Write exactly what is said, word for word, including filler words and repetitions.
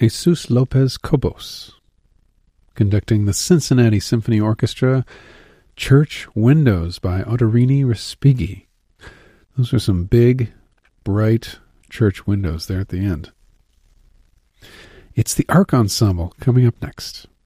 Jesus Lopez Cobos. Conducting the Cincinnati Symphony Orchestra, Church Windows by Ottorini Respighi. Those are some big, bright church windows there at the end. It's the Arc Ensemble coming up next.